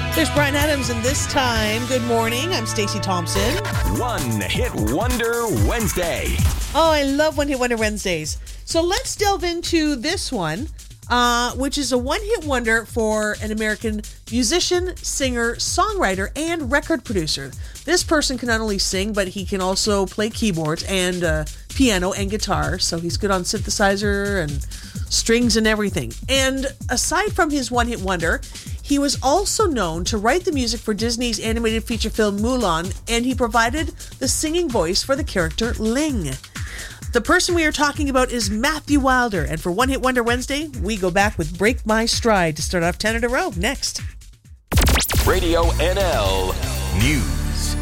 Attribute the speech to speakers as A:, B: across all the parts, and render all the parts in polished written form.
A: There's Brian Adams, and this time, good morning. I'm Stacey Thompson.
B: One Hit Wonder Wednesday.
A: Oh, I love One Hit Wonder Wednesdays. So let's delve into this one, which is a one-hit wonder for an American musician, singer, songwriter, and record producer. This person can not only sing, but he can also play keyboards and piano and guitar. So he's good on synthesizer and strings and everything. And aside from his one-hit wonder, he was also known to write the music for Disney's animated feature film Mulan, and he provided the singing voice for the character Ling. The person we are talking about is Matthew Wilder, and for One Hit Wonder Wednesday, we go back with Break My Stride to start off 10 in a row. Next.
B: Radio NL News.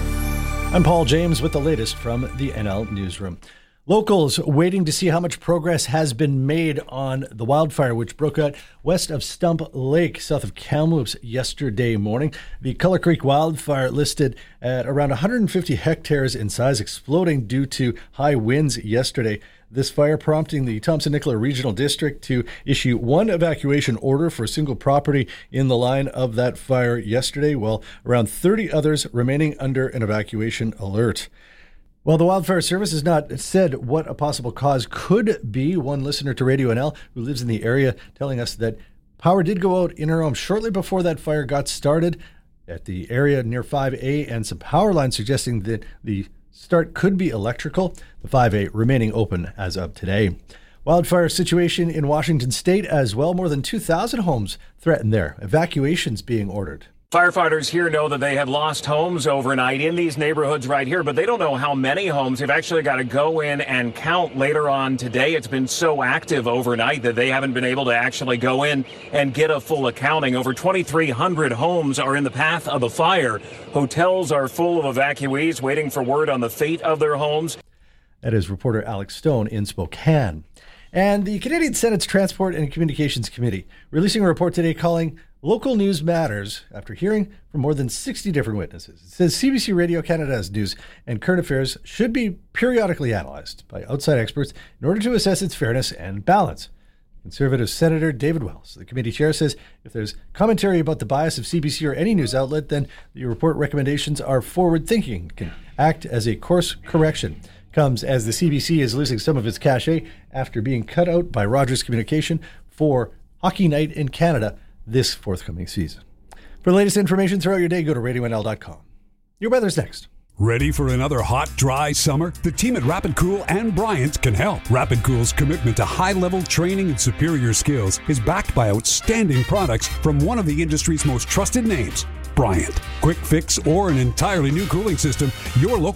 C: I'm Paul James with the latest from the NL Newsroom. Locals waiting to see how much progress has been made on the wildfire which broke out west of Stump Lake, south of Kamloops, yesterday morning. The Culler Creek wildfire listed at around 150 hectares in size, exploding due to high winds yesterday. This fire prompting the Thompson-Nicola Regional District to issue one evacuation order for a single property in the line of that fire yesterday, while around 30 others remaining under an evacuation alert. Well, the Wildfire Service has not said what a possible cause could be. One listener to Radio NL who lives in the area telling us that power did go out in her home shortly before that fire got started at the area near 5A, and some power lines suggesting that the start could be electrical. The 5A remaining open as of today. Wildfire situation in Washington state as well. More than 2,000 homes threatened there. Evacuations being ordered.
D: Firefighters here know that they have lost homes overnight in these neighborhoods right here, but they don't know how many homes. They've actually got to go in and count later on today. It's been so active overnight that they haven't been able to actually go in and get a full accounting. Over 2,300 homes are in the path of the fire. Hotels are full of evacuees waiting for word on the fate of their homes.
C: That is reporter Alex Stone in Spokane. And the Canadian Senate's Transport and Communications Committee releasing a report today calling local news matters after hearing from more than 60 different witnesses. It says CBC Radio Canada's news and current affairs should be periodically analyzed by outside experts in order to assess its fairness and balance. Conservative Senator David Wells, the committee chair, says if there's commentary about the bias of CBC or any news outlet, then the report recommendations are forward-thinking, can act as a course correction. Comes as the CBC is losing some of its cachet after being cut out by Rogers Communication for Hockey Night in Canada this forthcoming season. For the latest information throughout your day, go to radionl.com. Your weather's next.
E: Ready for another hot, dry summer? The team at Rapid Cool and Bryant can help. Rapid Cool's commitment to high-level training and superior skills is backed by outstanding products from one of the industry's most trusted names, Bryant. Quick fix or an entirely new cooling system, your local